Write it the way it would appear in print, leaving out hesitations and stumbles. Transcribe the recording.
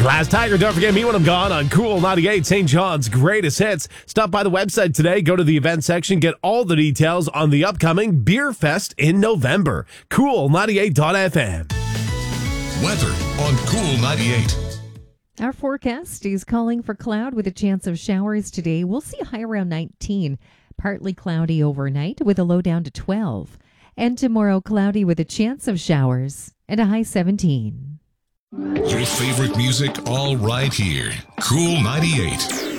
Glass Tiger, don't forget me when I'm gone on Cool 98, St. John's greatest hits. Stop by the website today, go to the event section, get all the details on the upcoming Beer Fest in November. Cool98.fm. Weather on Cool 98. Our forecast is calling for cloud with a chance of showers today. We'll see a high around 19. Partly cloudy overnight with a low down to 12. And tomorrow cloudy with a chance of showers and a high 17. Your favorite music all right here. Cool 98.